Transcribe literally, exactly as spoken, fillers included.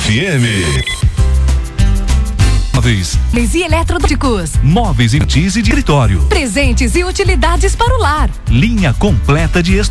F M. Móveis e eletrodomésticos. Móveis e de escritório. Presentes e utilidades para o lar. Linha completa de